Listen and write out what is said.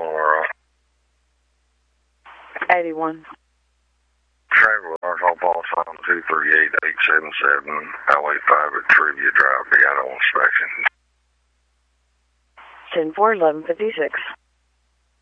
Laura. 81. Travel Arkansas Ball sign 238-877, Highway 5 at Trivia Drive, be out on inspection. 10-4, 1156.